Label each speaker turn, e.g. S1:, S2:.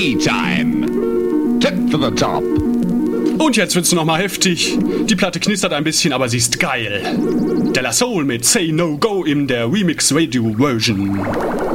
S1: E-Time. Tip to the top.
S2: Und jetzt wird's nochmal heftig. Die Platte knistert ein bisschen, aber sie ist geil. De La Soul mit Say No Go in der Remix Radio Version.